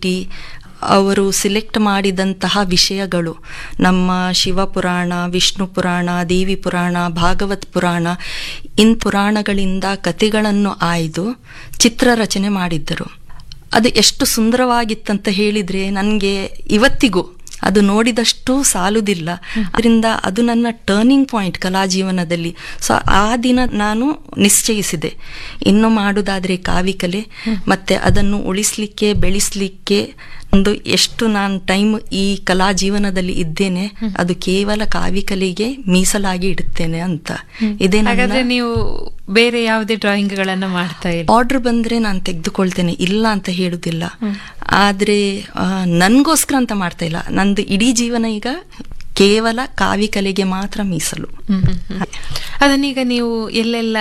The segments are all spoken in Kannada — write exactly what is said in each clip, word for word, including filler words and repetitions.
ಕಮಿಟಿ ಅವರು ಸಿಲೆಕ್ಟ್ ಮಾಡಿದಂತಹ ವಿಷಯಗಳು ನಮ್ಮ ಶಿವಪುರಾಣ, ವಿಷ್ಣು ಪುರಾಣ, ದೇವಿ ಪುರಾಣ, ಭಾಗವತ್ ಪುರಾಣ ಇನ್ ಪುರಾಣಗಳಿಂದ ಕಥೆಗಳನ್ನು ಆಯ್ದು ಚಿತ್ರರಚನೆ ಮಾಡಿದ್ದರು. ಅದು ಎಷ್ಟು ಸುಂದರವಾಗಿತ್ತಂತ ಹೇಳಿದರೆ ನನಗೆ ಇವತ್ತಿಗೂ ಅದು ನೋಡಿದಷ್ಟು ಸಾಲುದಿಲ್ಲ. ಅದರಿಂದ ಅದು ನನ್ನ ಟರ್ನಿಂಗ್ ಪಾಯಿಂಟ್ ಕಲಾ ಜೀವನದಲ್ಲಿ. ಸೊ ಆ ದಿನ ನಾನು ನಿಶ್ಚಯಿಸಿದೆ, ಇನ್ನು ಮಾಡುವುದಾದರೆ ಕಾವಿಕಲೆ, ಮತ್ತೆ ಅದನ್ನು ಉಳಿಸ್ಲಿಕ್ಕೆ ಬೆಳೆಸಲಿಕ್ಕೆ ಒಂದು ಎಷ್ಟು ನಾನು ಟೈಮ್ ಈ ಕಲಾ ಜೀವನದಲ್ಲಿ ಇದ್ದೇನೆ ಅದು ಕೇವಲ ಕಾವಿಕಲೆಗೆ ಮೀಸಲಾಗಿ ಇಡುತ್ತೇನೆ ಅಂತ. ಇದೇ ಹಾಗಾದ್ರೆ ನೀವು ಬೇರೆ ಯಾವುದೇ ಡ್ರಾಯಿಂಗ್ ಗಳನ್ನ ಮಾಡ್ತಾ ಇಲ್ಲ? ಆರ್ಡರ್ ಬಂದ್ರೆ ನಾನು ತೆಗೆದುಕೊಳ್ತೇನೆ, ಇಲ್ಲ ಅಂತ ಹೇಳುದಿಲ್ಲ. ಆದ್ರೆ ನನ್ಗೋಸ್ಕರ ಅಂತ ಮಾಡ್ತಾ ಇಲ್ಲ. ನಂದು ಇಡೀ ಜೀವನ ಈಗ ಕೇವಲ ಕಾವಿಕಲೆಗೆ ಮಾತ್ರ ಮೀಸಲು. ಅದನ್ನೀಗ ನೀವು ಎಲ್ಲೆಲ್ಲ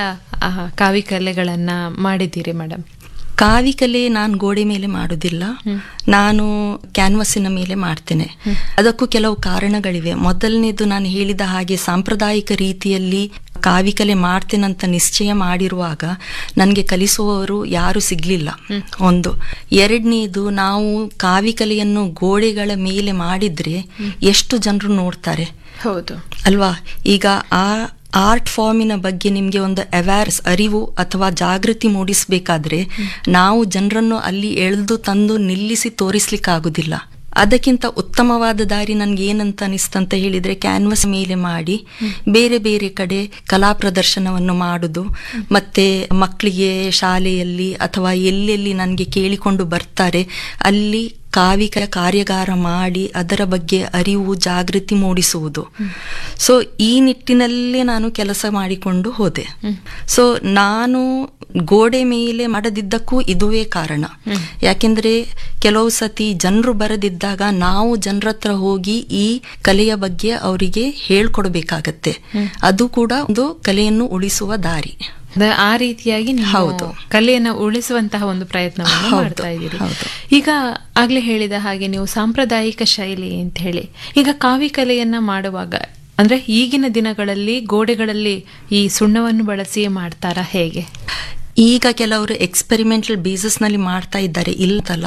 ಕಾವಿಕಲೆಗಳನ್ನ ಮಾಡಿದ್ದೀರಿ ಮೇಡಮ್? ಕಾವಿಕಲೆ ನಾನು ಗೋಡೆ ಮೇಲೆ ಮಾಡುವುದಿಲ್ಲ, ನಾನು ಕ್ಯಾನ್ವಸಿನ ಮೇಲೆ ಮಾಡ್ತೇನೆ. ಅದಕ್ಕೂ ಕೆಲವು ಕಾರಣಗಳಿವೆ. ಮೊದಲನೇದು, ನಾನು ಹೇಳಿದ ಹಾಗೆ ಸಾಂಪ್ರದಾಯಿಕ ರೀತಿಯಲ್ಲಿ ಕಾವಿಕಲೆ ಮಾಡ್ತೇನಂತ ನಿಶ್ಚಯ ಮಾಡಿರುವಾಗ ನನಗೆ ಕಲಿಸುವವರು ಯಾರು ಸಿಗ್ಲಿಲ್ಲ, ಒಂದು. ಎರಡನೇದು, ನಾವು ಕಾವಿಕಲೆಯನ್ನು ಗೋಡೆಗಳ ಮೇಲೆ ಮಾಡಿದ್ರೆ ಎಷ್ಟು ಜನರು ನೋಡ್ತಾರೆ, ಹೌದು ಅಲ್ವಾ? ಈಗ ಆ ಆರ್ಟ್ ಫಾರ್ಮಿನ ಬಗ್ಗೆ ನಿಮಗೆ ಒಂದು ಅವೇರ್ಸ್ ಅರಿವು ಅಥವಾ ಜಾಗೃತಿ ಮೂಡಿಸಬೇಕಾದ್ರೆ ನಾವು ಜನರನ್ನು ಅಲ್ಲಿ ಎಳೆದು ತಂದು ನಿಲ್ಲಿಸಿ ತೋರಿಸ್ಲಿಕ್ಕಾಗುದಿಲ್ಲ. ಅದಕ್ಕಿಂತ ಉತ್ತಮವಾದ ದಾರಿ ನನ್ಗೆ ಏನಂತ ಅನಿಸ್ತಂತ ಹೇಳಿದ್ರೆ, ಕ್ಯಾನ್ವಸ್ ಮೇಲೆ ಮಾಡಿ ಬೇರೆ ಬೇರೆ ಕಡೆ ಕಲಾ ಪ್ರದರ್ಶನವನ್ನು ಮಾಡುದು, ಮತ್ತೆ ಮಕ್ಕಳಿಗೆ ಶಾಲೆಯಲ್ಲಿ ಅಥವಾ ಎಲ್ಲೆಲ್ಲಿ ನನಗೆ ಕೇಳಿಕೊಂಡು ಬರ್ತಾರೆ ಅಲ್ಲಿ ಕಾವಿಕ ಕಾರ್ಯಾಗಾರ ಮಾಡಿ ಅದರ ಬಗ್ಗೆ ಅರಿವು ಜಾಗೃತಿ ಮೂಡಿಸುವುದು. ಸೊ ಈ ನಿಟ್ಟಿನಲ್ಲೇ ನಾನು ಕೆಲಸ ಮಾಡಿಕೊಂಡು ಹೋದೆ. ಸೊ ನಾನು ಗೋಡೆ ಮೇಲೆ ಮಾಡದಿದ್ದಕ್ಕೂ ಇದುವೇ ಕಾರಣ. ಯಾಕೆಂದ್ರೆ ಕೆಲವು ಸತಿ ಜನರು ಬರದಿದ್ದಾಗ ನಾವು ಜನರ ಹತ್ರ ಹೋಗಿ ಈ ಕಲೆಯ ಬಗ್ಗೆ ಅವರಿಗೆ ಹೇಳ್ಕೊಡ್ಬೇಕಾಗತ್ತೆ. ಅದು ಕೂಡ ಒಂದು ಕಲೆಯನ್ನು ಉಳಿಸುವ ದಾರಿ. ಆ ರೀತಿಯಾಗಿ ಹೌದು ಕಲೆಯನ್ನು ಉಳಿಸುವಂತಹ ಒಂದು ಪ್ರಯತ್ನವನ್ನು ಮಾಡ್ತಾ ಇದ್ದೀರಿ. ಈಗ ಆಗ್ಲೇ ಹೇಳಿದ ಹಾಗೆ ನೀವು ಸಾಂಪ್ರದಾಯಿಕ ಶೈಲಿ ಅಂತ ಹೇಳಿ, ಈಗ ಕಾವಿಕಲೆಯನ್ನ ಮಾಡುವಾಗ ಅಂದ್ರೆ ಈಗಿನ ದಿನಗಳಲ್ಲಿ ಗೋಡೆಗಳಲ್ಲಿ ಈ ಸುಣ್ಣವನ್ನು ಬಳಸಿ ಮಾಡ್ತಾರಾ, ಹೇಗೆ? ಈಗ ಕೆಲವರು ಎಕ್ಸ್ಪೆರಿಮೆಂಟಲ್ ಬೇಸಿಸ್ ನಲ್ಲಿ ಮಾಡ್ತಾ ಇದ್ದಾರೆ, ಇಲ್ಲದಲ್ಲ.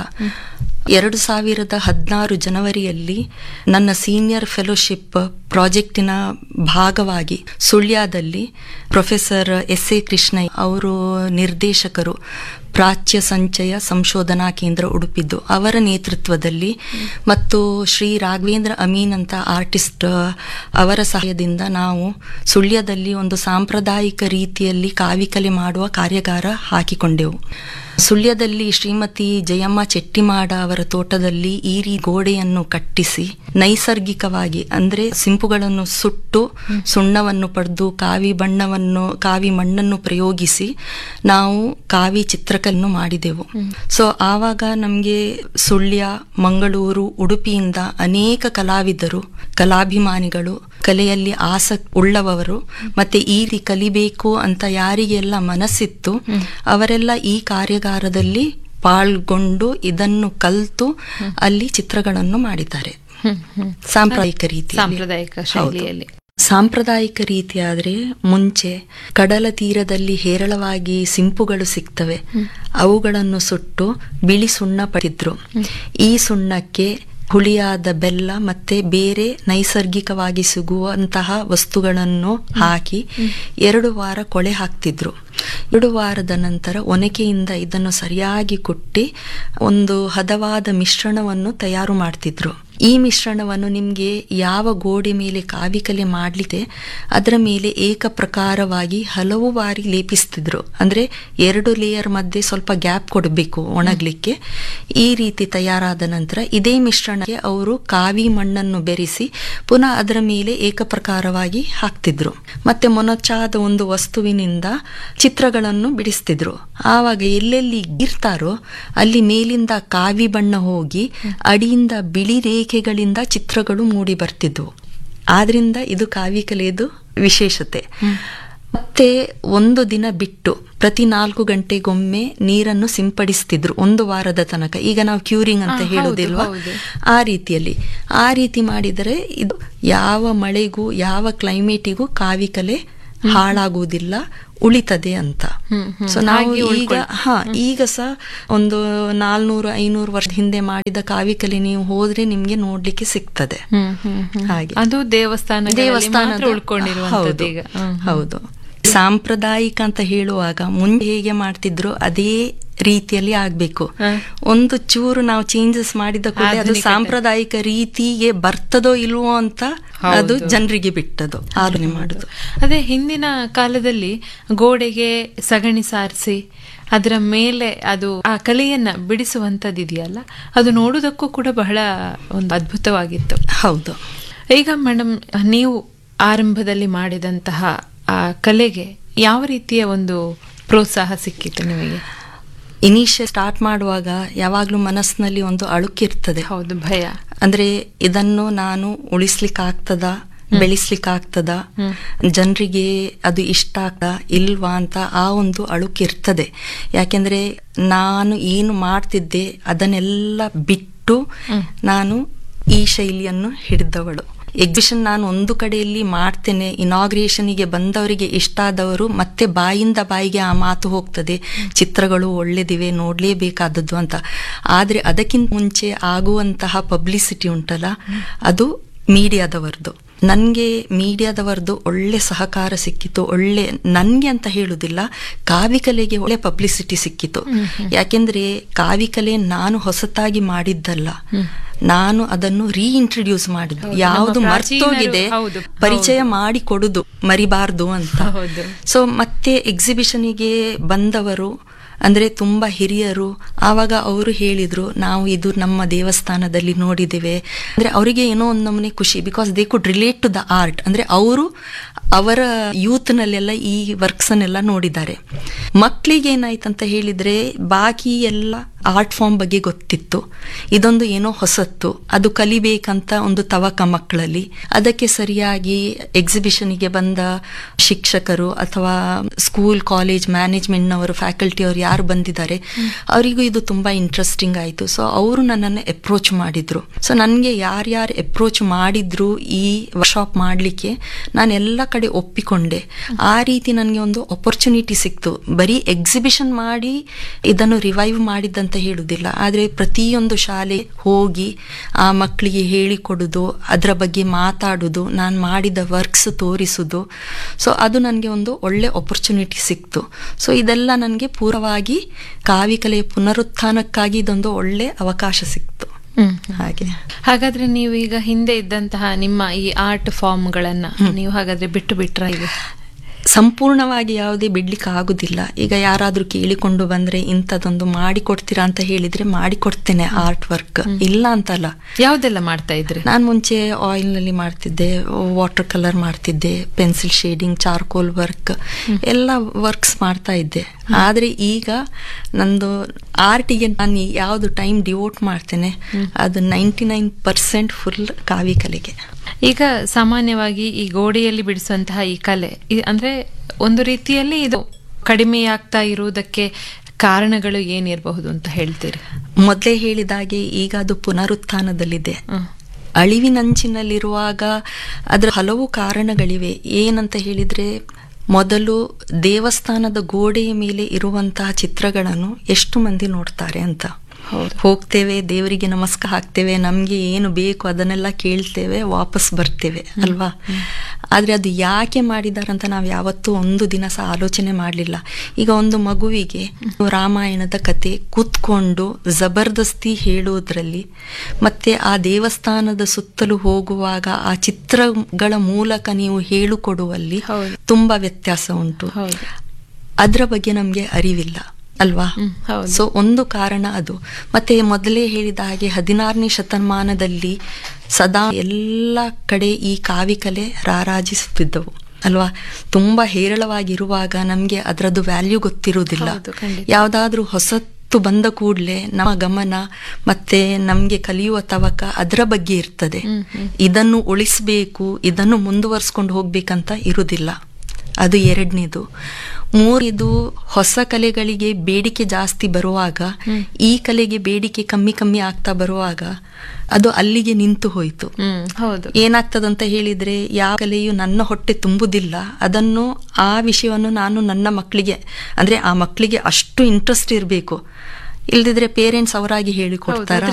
ಎರಡು ಸಾವಿರದ ಹದಿನಾರು ಜನವರಿಯಲ್ಲಿ ನನ್ನ ಸೀನಿಯರ್ ಫೆಲೋಶಿಪ್ ಪ್ರಾಜೆಕ್ಟಿನ ಭಾಗವಾಗಿ ಸುಳ್ಯದಲ್ಲಿ ಪ್ರೊಫೆಸರ್ ಎಸ್ ಎ ಕೃಷ್ಣ ಅವರು ನಿರ್ದೇಶಕರು, ಪ್ರಾಚ್ಯ ಸಂಚಯ ಸಂಶೋಧನಾ ಕೇಂದ್ರ ಉಡುಪಿದ್ದು, ಅವರ ನೇತೃತ್ವದಲ್ಲಿ ಮತ್ತು ಶ್ರೀ ರಾಘವೇಂದ್ರ ಅಮೀನ್ ಅಂತ ಆರ್ಟಿಸ್ಟ್ ಅವರ ಸಹಾಯದಿಂದ ನಾವು ಸುಳ್ಯದಲ್ಲಿ ಒಂದು ಸಾಂಪ್ರದಾಯಿಕ ರೀತಿಯಲ್ಲಿ ಕಾವಿಕಲೆ ಮಾಡುವ ಕಾರ್ಯಾಗಾರ ಹಾಕಿಕೊಂಡೆವು. ಸುಳ್ಯದಲ್ಲಿ ಶ್ರೀಮತಿ ಜಯಮ್ಮ ಚೆಟ್ಟಿಮಾಡ ಅವರ ತೋಟದಲ್ಲಿ ಈ ರೀ ಗೋಡೆಯನ್ನು ಕಟ್ಟಿಸಿ ನೈಸರ್ಗಿಕವಾಗಿ ಅಂದ್ರೆ ಸಿಂಪುಗಳನ್ನು ಸುಟ್ಟು ಸುಣ್ಣವನ್ನು ಪಡೆದು ಕಾವಿ ಬಣ್ಣವನ್ನು ಕಾವಿ ಮಣ್ಣನ್ನು ಪ್ರಯೋಗಿಸಿ ನಾವು ಕಾವಿ ಚಿತ್ರಕಲೆಯನ್ನು ಮಾಡಿದೆವು. ಸೊ ಆವಾಗ ನಮಗೆ ಸುಳ್ಯ, ಮಂಗಳೂರು, ಉಡುಪಿಯಿಂದ ಅನೇಕ ಕಲಾವಿದರು, ಕಲಾಭಿಮಾನಿಗಳು, ಕಲೆಯಲ್ಲಿ ಆಸಕ್ತಿ ಉಳ್ಳವರು ಮತ್ತೆ ಈ ರೀತಿ ಕಲಿಬೇಕು ಅಂತ ಯಾರಿಗೆಲ್ಲ ಮನಸ್ಸಿತ್ತು ಅವರೆಲ್ಲ ಈ ಕಾರ್ಯಾಗಾರದಲ್ಲಿ ಪಾಲ್ಗೊಂಡು ಇದನ್ನು ಕಲಿತು ಅಲ್ಲಿ ಚಿತ್ರಗಳನ್ನು ಮಾಡಿದ್ದಾರೆ ಸಾಂಪ್ರದಾಯಿಕ ರೀತಿ. ಸಾಂಪ್ರದಾಯಿಕ ಶೈಲಿಯಲ್ಲಿ ಸಾಂಪ್ರದಾಯಿಕ ರೀತಿ ಆದ್ರೆ ಮುಂಚೆ ಕಡಲ ತೀರದಲ್ಲಿ ಹೇರಳವಾಗಿ ಸಿಂಪುಗಳು ಸಿಗ್ತವೆ, ಅವುಗಳನ್ನು ಸುಟ್ಟು ಬಿಳಿ ಸುಣ್ಣ ಪಡೆದಿದ್ರು. ಈ ಸುಣ್ಣಕ್ಕೆ ಹುಳಿಯಾದ ಬೆಲ್ಲ ಮತ್ತೆ ಬೇರೆ ನೈಸರ್ಗಿಕವಾಗಿ ಸಿಗುವಂತಹ ವಸ್ತುಗಳನ್ನು ಹಾಕಿ ಎರಡು ವಾರ ಕೊಳೆ ಹಾಕ್ತಿದ್ರು. ಎರಡು ವಾರದ ನಂತರ ಒನಕೆಯಿಂದ ಇದನ್ನು ಸರಿಯಾಗಿ ಕುಟ್ಟಿ ಒಂದು ಹದವಾದ ಮಿಶ್ರಣವನ್ನು ತಯಾರು ಮಾಡ್ತಿದ್ರು. ಈ ಮಿಶ್ರಣವನ್ನು ನಿಮ್ಗೆ ಯಾವ ಗೋಡೆ ಮೇಲೆ ಕಾವಿಕಲೆ ಮಾಡ್ಲಿದೆ ಅದರ ಮೇಲೆ ಏಕ ಪ್ರಕಾರವಾಗಿ ಹಲವು ಬಾರಿ ಲೇಪಿಸ್ತಿದ್ರು. ಅಂದ್ರೆ ಎರಡು ಲೇಯರ್ ಮಧ್ಯೆ ಸ್ವಲ್ಪ ಗ್ಯಾಪ್ ಕೊಡಬೇಕು ಒಣಗ್ಲಿಕ್ಕೆ. ಈ ರೀತಿ ತಯಾರಾದ ನಂತರ ಇದೇ ಮಿಶ್ರಣಕ್ಕೆ ಅವರು ಕಾವಿ ಮಣ್ಣನ್ನು ಬೆರೆಸಿ ಪುನಃ ಅದರ ಮೇಲೆ ಏಕಪ್ರಕಾರವಾಗಿ ಹಾಕ್ತಿದ್ರು. ಮತ್ತೆ ಮೊನಚಾದ ಒಂದು ವಸ್ತುವಿನಿಂದ ಚಿತ್ರಗಳನ್ನು ಬಿಡಿಸ್ತಿದ್ರು. ಆವಾಗ ಎಲ್ಲೆಲ್ಲಿ ಇರ್ತಾರೋ ಅಲ್ಲಿ ಮೇಲಿಂದ ಕಾವಿ ಬಣ್ಣ ಹೋಗಿ ಅಡಿಯಿಂದ ಬಿಳಿ ರೇಖೆಗಳಿಂದ ಚಿತ್ರಗಳು ಮೂಡಿ ಬರ್ತಿದ್ವು. ಆದ್ರಿಂದ ಇದು ಕಾವಿಕಲೆಯದು ವಿಶೇಷತೆ. ಮತ್ತೆ ಒಂದು ದಿನ ಬಿಟ್ಟು ಪ್ರತಿ ನಾಲ್ಕು ಗಂಟೆಗೊಮ್ಮೆ ನೀರನ್ನು ಸಿಂಪಡಿಸ್ತಿದ್ರು ಒಂದು ವಾರದ ತನಕ. ಈಗ ನಾವು ಕ್ಯೂರಿಂಗ್ ಅಂತ ಹೇಳುದಿಲ್ವಾ, ಆ ರೀತಿಯಲ್ಲಿ ಆ ರೀತಿ ಮಾಡಿದರೆ ಇದು ಯಾವ ಮಳೆಗೂ ಯಾವ ಕ್ಲೈಮೇಟಿಗೂ ಕಾವಿಕಲೆ ಹಾಳಾಗುವುದಿಲ್ಲ, ಉಳಿತದೆ ಅಂತ. ಸೊ ನಾವು ಈಗ ಹಾ ಈಗ ಸಹ ಒಂದು ನಾಲ್ನೂರು ಐನೂರು ವರ್ಷದ ಹಿಂದೆ ಮಾಡಿದ ಕಾವಿಕಲೆ ನೀವು ಹೋದ್ರೆ ನಿಮ್ಗೆ ನೋಡ್ಲಿಕ್ಕೆ ಸಿಗ್ತದೆ. ಹಾಗೆ ಅದು ದೇವಸ್ಥಾನ ದೇವಸ್ಥಾನದ ಉಳ್ಕೊಂಡಿರುವಂತದ್ದು ಈಗ. ಹೌದು. ಸಾಂಪ್ರದಾಯಿಕ ಅಂತ ಹೇಳುವಾಗ ಮುಂದೆ ಹೇಗೆ ಮಾಡ್ತಿದ್ರು ಅದೇ ರೀತಿಯಲ್ಲಿ ಆಗ್ಬೇಕು. ಒಂದು ಚೂರು ನಾವು ಚೇಂಜಸ್ ಮಾಡಿದ ಕೂಡ ಅದು ಸಾಂಪ್ರದಾಯಿಕ ರೀತಿಗೆ ಬರ್ತದೋ ಇಲ್ವೋ ಅಂತ ಅದು ಜನರಿಗೆ ಬಿಟ್ಟದು ಆಲೋಚನೆ ಮಾಡುದು. ಅದೇ ಹಿಂದಿನ ಕಾಲದಲ್ಲಿ ಗೋಡೆಗೆ ಸಗಣಿ ಸಾರಿಸಿ ಅದರ ಮೇಲೆ ಅದು ಆ ಕಲೆಯನ್ನ ಬಿಡಿಸುವಂತದ್ದು ಇದೆಯಲ್ಲ, ಅದು ನೋಡುವುದಕ್ಕೂ ಕೂಡ ಬಹಳ ಒಂದು ಅದ್ಭುತವಾಗಿತ್ತು. ಹೌದು. ಈಗ ಮೇಡಮ್, ನೀವು ಆರಂಭದಲ್ಲಿ ಮಾಡಿದಂತಹ ಆ ಕಲೆಗೆ ಯಾವ ರೀತಿಯ ಒಂದು ಪ್ರೋತ್ಸಾಹ ಸಿಕ್ಕಿತ್ತು ನಿಮಗೆ? ಇನಿಷಿಯಲ್ ಸ್ಟಾರ್ಟ್ ಮಾಡುವಾಗ ಯಾವಾಗ್ಲೂ ಮನಸ್ಸಿನಲ್ಲಿ ಒಂದು ಅಳುಕಿರ್ತದೆ. ಹೌದು, ಭಯ. ಅಂದ್ರೆ ಇದನ್ನು ನಾನು ಉಳಿಸ್ಲಿಕ್ಕಾಗ್ತದ, ಬೆಳೆಸ್ಲಿಕ್ಕಾಗ್ತದ, ಜನರಿಗೆ ಅದು ಇಷ್ಟ ಆಗ್ತಾ ಇಲ್ವಾ ಅಂತ ಆ ಒಂದು ಅಳುಕಿರ್ತದೆ. ಯಾಕೆಂದ್ರೆ ನಾನು ಏನು ಮಾಡ್ತಿದ್ದೆ ಅದನ್ನೆಲ್ಲ ಬಿಟ್ಟು ನಾನು ಈ ಶೈಲಿಯನ್ನು ಹಿಡಿದವಳು. ಎಕ್ಸಿಬಿಷನ್ ನಾನು ಒಂದು ಕಡೆಯಲ್ಲಿ ಮಾಡ್ತೇನೆ, ಇನಾಗ್ರೇಷನ್ಗೆ ಬಂದವರಿಗೆ ಇಷ್ಟ ಆದವರು ಮತ್ತೆ ಬಾಯಿಂದ ಬಾಯಿಗೆ ಆ ಮಾತು ಹೋಗ್ತದೆ, ಚಿತ್ರಗಳು ಒಳ್ಳೆದಿವೆ, ನೋಡ್ಲೇಬೇಕಾದದ್ದು ಅಂತ. ಆದ್ರೆ ಅದಕ್ಕಿಂತ ಮುಂಚೆ ಆಗುವಂತಹ ಪಬ್ಲಿಸಿಟಿ ಉಂಟಲ್ಲ, ಅದು ಮೀಡಿಯಾದವರದು. ನನಗೆ ಮೀಡಿಯಾದವರದು ಒಳ್ಳೆ ಸಹಕಾರ ಸಿಕ್ಕಿತು. ಒಳ್ಳೆ ನನಗೆ ಅಂತ ಹೇಳುದಿಲ್ಲ, ಕಾವಿಕಲೆಗೆ ಒಳ್ಳೆ ಪಬ್ಲಿಸಿಟಿ ಸಿಕ್ಕಿತು. ಯಾಕೆಂದ್ರೆ ಕಾವಿಕಲೆ ನಾನು ಹೊಸತಾಗಿ ಮಾಡಿದ್ದಲ್ಲ, ನಾನು ಅದನ್ನು ರೀಇಂಟ್ರೊಡ್ಯೂಸ್ ಮಾಡಿದ್ದು. ಯಾವುದು ಮರ್ತೋಗಿದೆ ಪರಿಚಯ ಮಾಡಿ ಕೊಡುದು, ಮರಿಬಾರ್ದು ಅಂತ. ಸೊ ಮತ್ತೆ ಎಕ್ಸಿಬಿಷನಿಗೆ ಬಂದವರು ಅಂದ್ರೆ ತುಂಬಾ ಹಿರಿಯರು, ಆವಾಗ ಅವರು ಹೇಳಿದ್ರು ನಾವು ಇದು ನಮ್ಮ ದೇವಸ್ಥಾನದಲ್ಲಿ ನೋಡಿದ್ದೇವೆ ಅಂದ್ರೆ ಅವರಿಗೆ ಏನೋ ಒಂದು ನಮೂನೆ ಖುಷಿ. Because they could relate to the art. ಅಂದ್ರೆ ಅವರು ಅವರ ಯೂತ್ ನಲ್ಲೆಲ್ಲ ಈ ವರ್ಕ್ಸ್ ಅನ್ನೆಲ್ಲ ನೋಡಿದ್ದಾರೆ. ಮಕ್ಕಳಿಗೆ ಏನಾಯ್ತಂತ ಹೇಳಿದ್ರೆ ಬಾಕಿ ಎಲ್ಲ ಆರ್ಟ್ ಫಾರ್ಮ್ ಬಗ್ಗೆ ಗೊತ್ತಿತ್ತು, ಇದೊಂದು ಏನೋ ಹೊಸತ್ತು, ಅದು ಕಲಿಬೇಕಂತ ಒಂದು ತವಕ ಮಕ್ಕಳಲ್ಲಿ. ಅದಕ್ಕೆ ಸರಿಯಾಗಿ ಎಕ್ಸಿಬಿಷನ್ಗೆ ಬಂದ ಶಿಕ್ಷಕರು ಅಥವಾ ಸ್ಕೂಲ್ ಕಾಲೇಜ್ ಮ್ಯಾನೇಜ್ಮೆಂಟ್ನವರು, ಫ್ಯಾಕಲ್ಟಿಯವರು ಯಾರು ಬಂದಿದ್ದಾರೆ ಅವರಿಗೂ ಇದು ತುಂಬಾ ಇಂಟ್ರೆಸ್ಟಿಂಗ್ ಆಯಿತು. ಸೊ ಅವರು ನನ್ನನ್ನು ಅಪ್ರೋಚ್ ಮಾಡಿದ್ರು. ಸೊ ನನಗೆ ಯಾರ್ಯಾರು ಅಪ್ರೋಚ್ ಮಾಡಿದ್ರು ಈ ವರ್ಕ್ಶಾಪ್ ಮಾಡಲಿಕ್ಕೆ ನಾನು ಎಲ್ಲ ಕಡೆ ಒಪ್ಪಿಕೊಂಡೆ. ಆ ರೀತಿ ನನಗೆ ಒಂದು ಅಪರ್ಚುನಿಟಿ ಸಿಕ್ತು. ಬರೀ ಎಕ್ಸಿಬಿಷನ್ ಮಾಡಿ ಇದನ್ನು ರಿವೈವ್ ಮಾಡಿದ್ದಂತ ಹೇಳುದಿಲ್ಲ, ಆದ್ರೆ ಪ್ರತಿಯೊಂದು ಶಾಲೆ ಹೋಗಿ ಆ ಮಕ್ಕಳಿಗೆ ಹೇಳಿಕೊಡುದು, ಅದರ ಬಗ್ಗೆ ಮಾತಾಡುದು, ನಾನು ಮಾಡಿದ ವರ್ಕ್ಸ್ ತೋರಿಸುದು. ಸೊ ಅದು ನನಗೆ ಒಂದು ಒಳ್ಳೆ ಅಪರ್ಚುನಿಟಿ ಸಿಕ್ತು. ಸೊ ಇದೆಲ್ಲ ನನಗೆ ಪೂರ್ವವಾಗಿ ಕಾವಿಕಲೆಯ ಪುನರುತ್ಥಾನಕ್ಕಾಗಿ ಇದೊಂದು ಒಳ್ಳೆ ಅವಕಾಶ ಸಿಕ್ತು. ಹಾಗೆ. ಹಾಗಾದ್ರೆ ನೀವು ಈಗ ಹಿಂದೆ ಇದ್ದಂತಹ ನಿಮ್ಮ ಈ ಆರ್ಟ್ ಫಾರ್ಮ್ಗಳನ್ನ ನೀವು ಹಾಗಾದ್ರೆ ಬಿಟ್ಟು ಬಿಟ್ರ? ಈಗ ಸಂಪೂರ್ಣವಾಗಿ ಯಾವುದೇ ಬಿಡ್ಲಿಕ್ಕೆ ಆಗುದಿಲ್ಲ. ಈಗ ಯಾರಾದ್ರೂ ಕೇಳಿಕೊಂಡು ಬಂದ್ರೆ ಇಂಥದ್ದೊಂದು ಮಾಡಿಕೊಡ್ತೀರಾ ಅಂತ ಹೇಳಿದ್ರೆ ಮಾಡಿಕೊಡ್ತೇನೆ ಆರ್ಟ್ ವರ್ಕ್, ಇಲ್ಲ ಅಂತಲ್ಲ. ಯಾವ್ದೆಲ್ಲ ಮಾಡ್ತಾ ಇದ್ರಿ? ನಾನು ಮುಂಚೆ ಆಯಿಲ್ ನಲ್ಲಿ ಮಾಡ್ತಿದ್ದೆ, ವಾಟರ್ ಕಲರ್ ಮಾಡ್ತಿದ್ದೆ, ಪೆನ್ಸಿಲ್ ಶೇಡಿಂಗ್, ಚಾರ್ಕೋಲ್ ವರ್ಕ್ ಎಲ್ಲ ವರ್ಕ್ಸ್ ಮಾಡ್ತಾ ಇದ್ದೆ. ಆದ್ರೆ ಈಗ ನಂದು ಆರ್ಟಿಗೆ ನಾನು ಯಾವ್ದು ಟೈಮ್ ಡಿವೋಟ್ ಮಾಡ್ತೇನೆ ಅದು ನೈಂಟಿ ನೈನ್ ಪರ್ಸೆಂಟ್ ಫುಲ್ ಕಾವಿಕಲೆಗೆ. ಈಗ ಸಾಮಾನ್ಯವಾಗಿ ಈ ಗೋಡೆಯಲ್ಲಿ ಬಿಡಿಸುವಂತಹ ಈ ಕಲೆ ಅಂದ್ರೆ ಒಂದು ರೀತಿಯಲ್ಲಿ ಇದು ಕಡಿಮೆಯಾಗ್ತಾ ಇರುವುದಕ್ಕೆ ಕಾರಣಗಳು ಏನಿರಬಹುದು ಅಂತ ಹೇಳ್ತೀರಿ? ಮೊದಲೇ ಹೇಳಿದಾಗೆ ಈಗ ಅದು ಪುನರುತ್ಥಾನದಲ್ಲಿದೆ. ಅಳಿವಿನಂಚಿನಲ್ಲಿರುವಾಗ ಅದರ ಹಲವು ಕಾರಣಗಳಿವೆ. ಏನಂತ ಹೇಳಿದ್ರೆ, ಮೊದಲು ದೇವಸ್ಥಾನದ ಗೋಡೆಯ ಮೇಲೆ ಇರುವಂತಹ ಚಿತ್ರಗಳನ್ನು ಎಷ್ಟು ಮಂದಿ ನೋಡ್ತಾರೆ ಅಂತ. ಹೋಗ್ತೇವೆ, ದೇವರಿಗೆ ನಮಸ್ಕಾರ ಹಾಕ್ತೇವೆ, ನಮ್ಗೆ ಏನು ಬೇಕು ಅದನ್ನೆಲ್ಲ ಕೇಳ್ತೇವೆ, ವಾಪಸ್ ಬರ್ತೇವೆ ಅಲ್ವಾ. ಆದ್ರೆ ಅದು ಯಾಕೆ ಮಾಡಿದಾರಂತ ನಾವು ಯಾವತ್ತೂ ಒಂದು ದಿನ ಸಹ ಆಲೋಚನೆ ಮಾಡಲಿಲ್ಲ. ಈಗ ಒಂದು ಮಗುವಿಗೆ ರಾಮಾಯಣದ ಕತೆ ಕೂತ್ಕೊಂಡು ಜಬರ್ದಸ್ತಿ ಹೇಳುವುದರಲ್ಲಿ ಮತ್ತೆ ಆ ದೇವಸ್ಥಾನದ ಸುತ್ತಲೂ ಹೋಗುವಾಗ ಆ ಚಿತ್ರಗಳ ಮೂಲಕ ನೀವು ಹೇಳಿಕೊಡುವಲ್ಲಿ ತುಂಬಾ ವ್ಯತ್ಯಾಸ ಉಂಟು. ಅದರ ಬಗ್ಗೆ ನಮ್ಗೆ ಅರಿವಿಲ್ಲ ಅಲ್ವಾ. ಸೊ ಒಂದು ಕಾರಣ ಅದು. ಮತ್ತೆ ಮೊದಲೇ ಹೇಳಿದ ಹಾಗೆ ಹದಿನಾರನೇ ಶತಮಾನದಲ್ಲಿ ಸದಾ ಎಲ್ಲ ಕಡೆ ಈ ಕಾವಿಕಲೆ ರಾರಾಜಿಸುತ್ತಿದ್ದವು ಅಲ್ವಾ. ತುಂಬಾ ಹೇರಳವಾಗಿರುವಾಗ ನಮ್ಗೆ ಅದರದ್ದು ವ್ಯಾಲ್ಯೂ ಗೊತ್ತಿರುವುದಿಲ್ಲ. ಯಾವ್ದಾದ್ರೂ ಹೊಸತ್ತು ಬಂದ ಕೂಡಲೇ ನಮ್ಮ ಗಮನ ಮತ್ತೆ ನಮ್ಗೆ ಕಲಿಯುವ ತವಕ ಅದರ ಬಗ್ಗೆ ಇರ್ತದೆ. ಇದನ್ನು ಉಳಿಸ್ಬೇಕು, ಇದನ್ನು ಮುಂದುವರ್ಸ್ಕೊಂಡು ಹೋಗ್ಬೇಕಂತ ಇರುವುದಿಲ್ಲ ಅದು ಎರಡನೇದು. ಮೂರಿದು ಹೊಸ ಕಲೆಗಳಿಗೆ ಬೇಡಿಕೆ ಜಾಸ್ತಿ ಬರುವಾಗ ಈ ಕಲೆಗೆ ಬೇಡಿಕೆ ಕಮ್ಮಿ ಕಮ್ಮಿ ಆಗ್ತಾ ಬರುವಾಗ ಅದು ಅಲ್ಲಿಗೆ ನಿಂತು ಹೋಯಿತು. ಏನಾಗ್ತದಂತ ಹೇಳಿದ್ರೆ, ಯಾವ ಕಲೆಯು ನನ್ನ ಹೊಟ್ಟೆ ತುಂಬುದಿಲ್ಲ, ಅದನ್ನು ಆ ವಿಷಯವನ್ನು ನಾನು ನನ್ನ ಮಕ್ಕಳಿಗೆ ಅಂದ್ರೆ ಆ ಮಕ್ಕಳಿಗೆ ಅಷ್ಟು ಇಂಟ್ರೆಸ್ಟ್ ಇರಬೇಕು, ಇಲ್ದಿದ್ರೆ ಪೇರೆಂಟ್ಸ್ ಅವರಾಗಿ ಹೇಳಿಕೊಡ್ತಾರ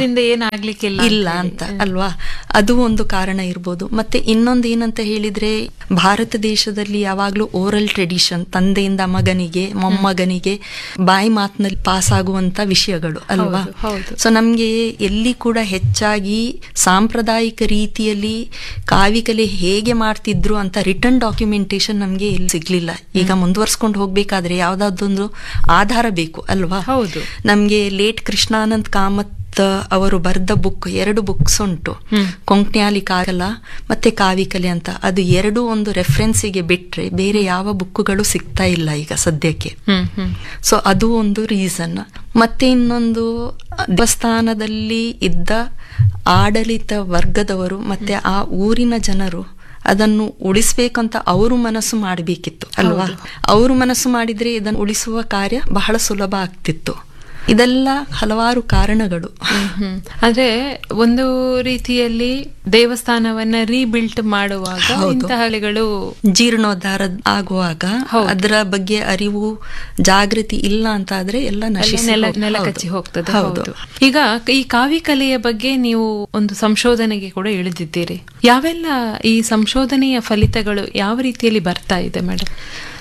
ಇಲ್ಲ ಅಂತ ಅಲ್ವಾ. ಅದು ಒಂದು ಕಾರಣ ಇರ್ಬೋದು. ಮತ್ತೆ ಇನ್ನೊಂದು ಏನಂತ ಹೇಳಿದ್ರೆ, ಭಾರತ ದೇಶದಲ್ಲಿ ಯಾವಾಗ್ಲೂ ಓರಲ್ ಟ್ರೆಡಿಷನ್, ತಂದೆಯಿಂದ ಮಗನಿಗೆ ಮೊಮ್ಮಗನಿಗೆ ಬಾಯಿ ಮಾತಿನಲ್ಲಿ ಪಾಸ್ ಆಗುವಂತ ವಿಷಯಗಳು ಅಲ್ವಾ. ಸೊ ನಮ್ಗೆ ಎಲ್ಲಿ ಕೂಡ ಹೆಚ್ಚಾಗಿ ಸಾಂಪ್ರದಾಯಿಕ ರೀತಿಯಲ್ಲಿ ಕಾವಿಕಲೆ ಹೇಗೆ ಮಾಡ್ತಿದ್ರು ಅಂತ ರಿಟರ್ನ್ ಡಾಕ್ಯುಮೆಂಟೇಶನ್ ನಮ್ಗೆ ಎಲ್ಲಿ ಸಿಗ್ಲಿಲ್ಲ. ಈಗ ಮುಂದುವರ್ಸ್ಕೊಂಡು ಹೋಗ್ಬೇಕಾದ್ರೆ ಯಾವ್ದಾದೊಂದು ಆಧಾರ ಬೇಕು ಅಲ್ವಾ. ನಮ್ಗೆ ಲೇಟ್ ಕೃಷ್ಣಾನಂದ್ ಕಾಮತ್ ಅವರು ಬರೆದ ಬುಕ್, ಎರಡು ಬುಕ್ಸ್ ಉಂಟು, ಕೊಂಕ್ಣ್ಯಾಲಿ ಕಾಕಲ ಮತ್ತೆ ಕಾವಿಕಲೆ ಅಂತ. ಅದು ಎರಡು ಒಂದು ರೆಫರೆನ್ಸಿಗೆ ಬಿಟ್ರೆ ಬೇರೆ ಯಾವ ಬುಕ್ಗಳು ಸಿಗ್ತಾ ಇಲ್ಲ ಈಗ ಸದ್ಯಕ್ಕೆ. ಸೊ ಅದು ಒಂದು ರೀಸನ್. ಮತ್ತೆ ಇನ್ನೊಂದು, ದೇವಸ್ಥಾನದಲ್ಲಿ ಇದ್ದ ಆಡಳಿತ ವರ್ಗದವರು ಮತ್ತೆ ಆ ಊರಿನ ಜನರು ಅದನ್ನು ಉಳಿಸ್ಬೇಕಂತ ಅವರು ಮನಸ್ಸು ಮಾಡಬೇಕಿತ್ತು ಅಲ್ವಾ. ಅವರು ಮನಸ್ಸು ಮಾಡಿದ್ರೆ ಇದನ್ನು ಉಳಿಸುವ ಕಾರ್ಯ ಬಹಳ ಸುಲಭ ಆಗ್ತಿತ್ತು. ಇದೆಲ್ಲ ಹಲವಾರು ಕಾರಣಗಳು. ಆದ್ರೆ ಒಂದು ರೀತಿಯಲ್ಲಿ ದೇವಸ್ಥಾನವನ್ನ ರೀಬಿಲ್ಟ್ ಮಾಡುವಾಗ ಇಂತಹಗಳು ಜೀರ್ಣೋದ್ಧಾರ ಆಗುವಾಗ ಅದರ ಬಗ್ಗೆ ಅರಿವು ಜಾಗೃತಿ ಇಲ್ಲ ಅಂತ ಆದ್ರೆ ಎಲ್ಲ ನೆಲಕಚ್ಚಿ ಹೋಗ್ತದೆ. ಹೌದು. ಈಗ ಈ ಕಾವಿಕಲೆಯ ಬಗ್ಗೆ ನೀವು ಒಂದು ಸಂಶೋಧನೆಗೆ ಕೂಡ ಇಳಿದಿದ್ದೀರಿ. ಯಾವೆಲ್ಲ ಈ ಸಂಶೋಧನೆಯ ಫಲಿತಗಳು ಯಾವ ರೀತಿಯಲ್ಲಿ ಬರ್ತಾ ಇದೆ ಮೇಡಮ್?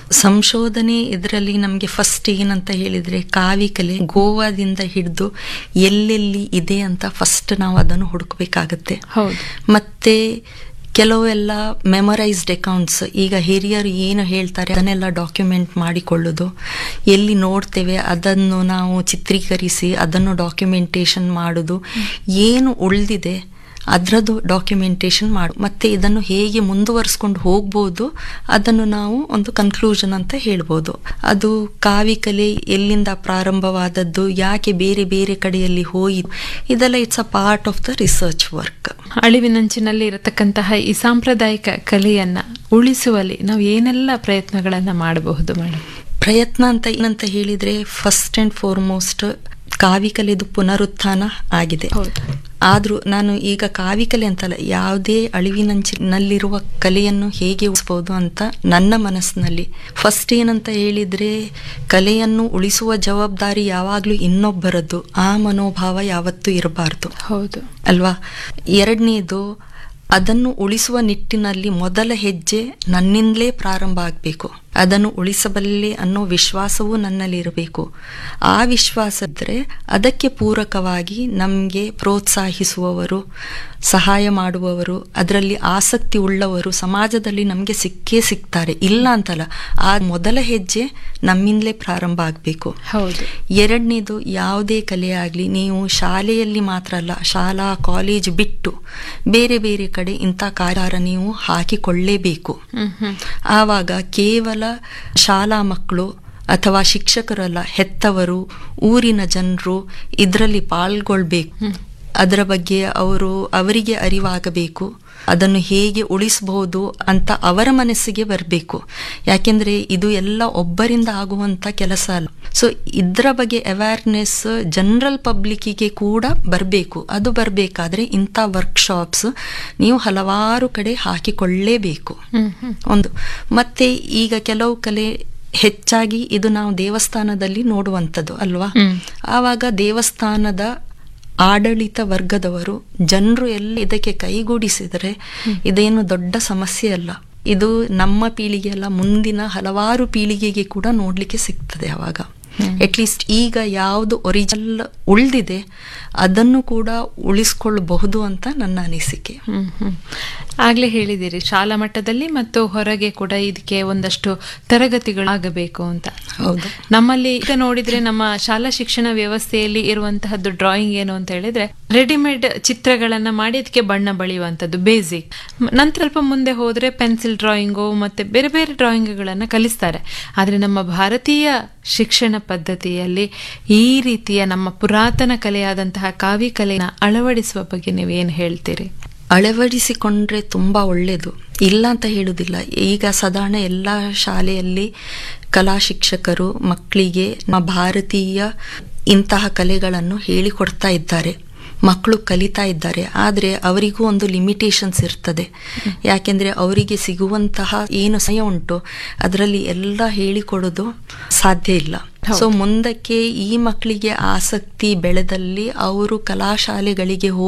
ಸಂಶೋಧನೆ ಇದರಲ್ಲಿ ನಮಗೆ ಫಸ್ಟ್ ಏನಂತ ಹೇಳಿದ್ರೆ, ಕಾವಿಕಲೆ ಗೋವಾದಿಂದ ಹಿಡಿದು ಎಲ್ಲೆಲ್ಲಿ ಇದೆ ಅಂತ ಫಸ್ಟ್ ನಾವು ಅದನ್ನು ಹುಡುಕಬೇಕಾಗತ್ತೆ. ಮತ್ತೆ ಕೆಲವೆಲ್ಲ ಮೆಮೊರೈಸ್ಡ್ ಅಕೌಂಟ್ಸ್, ಈಗ ಹಿರಿಯರು ಏನು ಹೇಳ್ತಾರೆ ಅದನ್ನೆಲ್ಲ ಡಾಕ್ಯುಮೆಂಟ್ ಮಾಡಿಕೊಳ್ಳೋದು, ಎಲ್ಲಿ ನೋಡ್ತೇವೆ ಅದನ್ನು ನಾವು ಚಿತ್ರೀಕರಿಸಿ ಅದನ್ನು ಡಾಕ್ಯುಮೆಂಟೇಶನ್ ಮಾಡೋದು, ಏನು ಉಳಿದಿದೆ ಅದರದ್ದು ಡಾಕ್ಯುಮೆಂಟೇಶನ್ ಮಾಡು, ಮತ್ತೆ ಇದನ್ನು ಹೇಗೆ ಮುಂದುವರಿಸ್ಕೊಂಡು ಹೋಗ್ಬೋದು ಅದನ್ನು ನಾವು ಒಂದು ಕನ್ಕ್ಲೂಷನ್ ಅಂತ ಹೇಳ್ಬೋದು. ಅದು ಕಾವಿಕಲೆ ಎಲ್ಲಿಂದ ಪ್ರಾರಂಭವಾದದ್ದು, ಯಾಕೆ ಬೇರೆ ಬೇರೆ ಕಡೆಯಲ್ಲಿ ಹೋಯಿತು, ಇದೆಲ್ಲ it's a part of the research work. ಅಳಿವಿನಂಚಿನಲ್ಲಿ ಇರತಕ್ಕಂತಹ ಈ ಸಾಂಪ್ರದಾಯಿಕ ಕಲೆಯನ್ನ ಉಳಿಸುವಲ್ಲಿ ನಾವು ಏನೆಲ್ಲ ಪ್ರಯತ್ನಗಳನ್ನ ಮಾಡಬಹುದು ಮೇಡಮ್? ಪ್ರಯತ್ನ ಅಂತ ಏನಂತ ಹೇಳಿದ್ರೆ, ಫಸ್ಟ್ ಅಂಡ್ ಫಾರ್ಮೋಸ್ಟ್ ಕಾವಿಕಲೆದು ಪುನರುತ್ಥಾನ ಆಗಿದೆ. ಆದ್ರೂ ನಾನು ಈಗ ಕಾವಿಕಲೆ ಅಂತಲ್ಲ, ಯಾವುದೇ ಅಳಿವಿನಂಚಿನಲ್ಲಿರುವ ಕಲೆಯನ್ನು ಹೇಗೆ ಉಳಿಸಬಹುದು ಅಂತ ನನ್ನ ಮನಸ್ಸಿನಲ್ಲಿ ಫಸ್ಟ್ ಏನಂತ ಹೇಳಿದ್ರೆ, ಕಲೆಯನ್ನು ಉಳಿಸುವ ಜವಾಬ್ದಾರಿ ಯಾವಾಗ್ಲೂ ಇನ್ನೊಬ್ಬರದ್ದು, ಆ ಮನೋಭಾವ ಯಾವತ್ತೂ ಇರಬಾರ್ದು. ಹೌದು ಅಲ್ವಾ. ಎರಡನೇದು, ಅದನ್ನು ಉಳಿಸುವ ನಿಟ್ಟಿನಲ್ಲಿ ಮೊದಲ ಹೆಜ್ಜೆ ನನ್ನಿಂದಲೇ ಪ್ರಾರಂಭ ಆಗಬೇಕು. ಅದನ್ನು ಉಳಿಸಬಲ್ಲೆ ಅನ್ನೋ ವಿಶ್ವಾಸವೂ ನನ್ನಲ್ಲಿ ಇರಬೇಕು. ಆ ವಿಶ್ವಾಸ ಇದ್ರೆ ಅದಕ್ಕೆ ಪೂರಕವಾಗಿ ನಮಗೆ ಪ್ರೋತ್ಸಾಹಿಸುವವರು, ಸಹಾಯ ಮಾಡುವವರು, ಅದರಲ್ಲಿ ಆಸಕ್ತಿ ಉಳ್ಳವರು ಸಮಾಜದಲ್ಲಿ ನಮಗೆ ಸಿಕ್ಕೇ ಸಿಗ್ತಾರೆ, ಇಲ್ಲ ಅಂತಲ್ಲ. ಆ ಮೊದಲ ಹೆಜ್ಜೆ ನಮ್ಮಿಂದಲೇ ಪ್ರಾರಂಭ ಆಗಬೇಕು. ಹೌದು. ಎರಡನೇದು, ಯಾವುದೇ ಕಲೆ ಆಗಲಿ ನೀವು ಶಾಲೆಯಲ್ಲಿ ಮಾತ್ರ ಅಲ್ಲ, ಶಾಲಾ ಕಾಲೇಜ್ ಬಿಟ್ಟು ಬೇರೆ ಬೇರೆ ಕಡೆ ಇಂಥ ಕಾರ್ಯ ನೀವು ಹಾಕಿಕೊಳ್ಳೇಬೇಕು. ಆವಾಗ ಕೇವಲ ಶಾಲಾ ಮಕ್ಕಳು ಅಥವಾ ಶಿಕ್ಷಕರಲ್ಲ, ಹೆತ್ತವರು, ಊರಿನ ಜನರು ಇದರಲ್ಲಿ ಪಾಲ್ಗೊಳ್ಬೇಕು. ಅದರ ಬಗ್ಗೆ ಅವರು ಅವರಿಗೆ ಅರಿವಾಗಬೇಕು, ಅದನ್ನು ಹೇಗೆ ಉಳಿಸಬಹುದು ಅಂತ ಅವರ ಮನಸ್ಸಿಗೆ ಬರಬೇಕು. ಯಾಕೆಂದ್ರೆ ಇದು ಎಲ್ಲ ಒಬ್ಬರಿಂದ ಆಗುವಂತ ಕೆಲಸ ಅಲ್ಲ. ಸೊ ಇದರ ಬಗ್ಗೆ ಅವೇರ್ನೆಸ್ ಜನರಲ್ ಪಬ್ಲಿಕ್ಕಿಗೆ ಕೂಡ ಬರಬೇಕು. ಅದು ಬರಬೇಕಾದ್ರೆ ಇಂಥ ವರ್ಕ್ಶಾಪ್ಸ್ ನೀವು ಹಲವಾರು ಕಡೆ ಹಾಕಿಕೊಳ್ಳೇಬೇಕು. ಒಂದು ಮತ್ತೆ ಈಗ ಕೆಲವು ಕಲೆ ಹೆಚ್ಚಾಗಿ ಇದು ನಾವು ದೇವಸ್ಥಾನದಲ್ಲಿ ನೋಡುವಂಥದ್ದು ಅಲ್ವಾ. ಆವಾಗ ದೇವಸ್ಥಾನದ ಆಡಳಿತ ವರ್ಗದವರು, ಜನರು ಎಲ್ಲ ಇದಕ್ಕೆ ಕೈಗೂಡಿಸಿದರೆ ಇದೇನು ದೊಡ್ಡ ಸಮಸ್ಯೆ ಅಲ್ಲ. ಇದು ನಮ್ಮ ಪೀಳಿಗೆ ಅಲ್ಲ, ಮುಂದಿನ ಹಲವಾರು ಪೀಳಿಗೆಗೆ ಕೂಡ ನೋಡ್ಲಿಕ್ಕೆ ಸಿಗ್ತದೆ. ಅವಾಗ ಅಟ್ಲೀಸ್ಟ್ ಈಗ ಯಾವುದು ಒರಿಜಿನಲ್ ಉಳಿದಿದೆ ಅದನ್ನು ಕೂಡ ಉಳಿಸ್ಕೊಳ್ಬಹುದು ಅಂತ ನನ್ನ ಅನಿಸಿಕೆ. ಆಗ್ಲೇ ಹೇಳಿದಿರಿ ಶಾಲಾ ಮಟ್ಟದಲ್ಲಿ ಮತ್ತು ಹೊರಗೆ ಕೂಡ ಇದಕ್ಕೆ ಒಂದಷ್ಟು ತರಗತಿಗಳಾಗಬೇಕು ಅಂತ. ಹೌದು. ನಮ್ಮಲ್ಲಿ ಈಗ ನೋಡಿದ್ರೆ ನಮ್ಮ ಶಾಲಾ ಶಿಕ್ಷಣ ವ್ಯವಸ್ಥೆಯಲ್ಲಿ ಇರುವಂತಹದ್ದು ಡ್ರಾಯಿಂಗ್ ಏನು ಅಂತ ಹೇಳಿದ್ರೆ, ರೆಡಿಮೇಡ್ ಚಿತ್ರಗಳನ್ನ ಮಾಡಿ ಅದಕ್ಕೆ ಬಣ್ಣ ಬಳಿಯುವಂಥದ್ದು ಬೇಸಿಕ್. ನಂತರ ಸ್ವಲ್ಪ ಮುಂದೆ ಹೋದ್ರೆ ಪೆನ್ಸಿಲ್ ಡ್ರಾಯಿಂಗು ಮತ್ತೆ ಬೇರೆ ಬೇರೆ ಡ್ರಾಯಿಂಗ್ಗಳನ್ನ ಕಲಿಸ್ತಾರೆ. ಆದ್ರೆ ನಮ್ಮ ಭಾರತೀಯ ಶಿಕ್ಷಣ ಪದ್ಧತಿಯಲ್ಲಿ ಈ ರೀತಿಯ ನಮ್ಮ ಪುರಾತನ ಕಲೆಯಾದಂತಹ ಕಾವಿ ಕಲೆನ ಅಳವಡಿಸುವ ಬಗ್ಗೆ ನೀವೇನು ಹೇಳ್ತೀರಿ? ಅಳವಡಿಸಿಕೊಂಡ್ರೆ ತುಂಬಾ ಒಳ್ಳೆಯದು, ಇಲ್ಲ ಅಂತ ಹೇಳುವುದಿಲ್ಲ. ಈಗ ಸಾಧಾರಣ ಎಲ್ಲ ಶಾಲೆಯಲ್ಲಿ ಕಲಾ ಶಿಕ್ಷಕರು ಮಕ್ಕಳಿಗೆ ನಮ್ಮ ಭಾರತೀಯ ಇಂತಹ ಕಲೆಗಳನ್ನು ಹೇಳಿಕೊಡ್ತಾ ಇದ್ದಾರೆ, ಮಕ್ಕಳು ಕಲಿತಾ ಇದ್ದಾರೆ. ಆದರೆ ಅವರಿಗೂ ಒಂದು ಲಿಮಿಟೇಷನ್ಸ್ ಇರ್ತದೆ. ಯಾಕೆಂದ್ರೆ ಅವರಿಗೆ ಸಿಗುವಂತಹ ಏನು ಸಮಯ ಉಂಟು ಅದರಲ್ಲಿ ಎಲ್ಲ ಹೇಳಿಕೊಡೋದು ಸಾಧ್ಯ ಇಲ್ಲ. ಸೊ ಮುಂದಕ್ಕೆ ಈ ಮಕ್ಕಳಿಗೆ ಆಸಕ್ತಿ ಬೆಳೆದಲ್ಲಿ ಅವರು ಕಲಾ ಶಾಲೆಗಳಿಗೆ